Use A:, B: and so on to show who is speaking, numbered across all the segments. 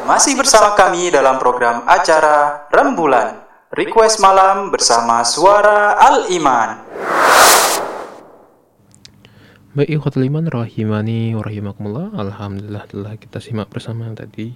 A: Masih bersama kami dalam program acara Rembulan Request Malam bersama Suara Al-Iman.
B: Baik, ikhwatul iman rahimani wa rahimakumullah. Alhamdulillah telah kita simak bersama tadi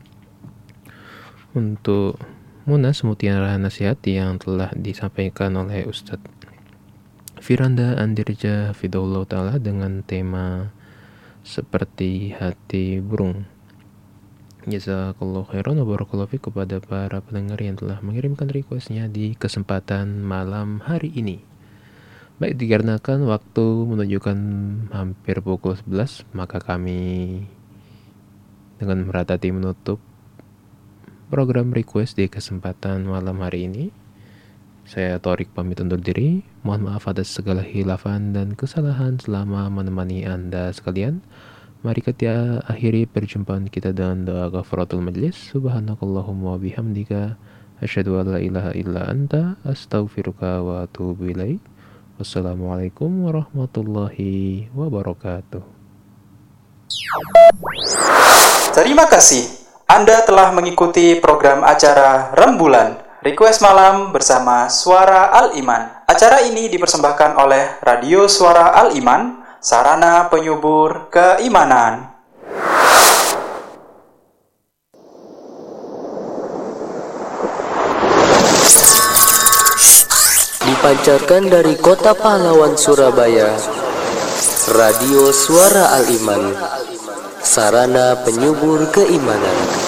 B: untuk Munas Mutiara Nasihat yang telah disampaikan oleh Ustadz Firanda Andirja Hafidhahullah Ta'ala dengan tema seperti hati burung. Jazakallahu khairan wa barakallahu fiik kepada para pendengar yang telah mengirimkan requestnya di kesempatan malam hari ini. Baik, dikarenakan waktu menunjukkan hampir pukul 11, maka kami dengan berat hati menutup program request di kesempatan malam hari ini. Saya Torik pamit undur diri. Mohon maaf atas segala khilafan dan kesalahan selama menemani Anda sekalian. Mari kita akhiri perjumpaan kita dengan doa ghafaratul majlis. Subhanakallahumma bihamdika asyhadu an la ilaha illa anta astaghfiruka wa atubu ilaik. Wassalamualaikum warahmatullahi wabarakatuh.
A: Terima kasih. Anda telah mengikuti program acara Rembulan Request Malam bersama Suara Al-Iman. Acara ini dipersembahkan oleh Radio Suara Al-Iman, sarana penyubur keimanan.
C: Dipancarkan dari Kota Pahlawan Surabaya, Radio Suara Al-Iman, sarana penyubur keimanan.